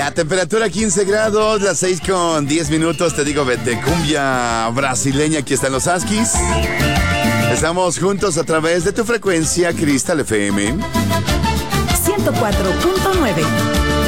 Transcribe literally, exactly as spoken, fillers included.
Ya, temperatura quince grados, las seis con diez minutos, te digo, de cumbia brasileña, aquí están los Askis. Estamos juntos a través de tu frecuencia Cristal F M ciento cuatro punto nueve.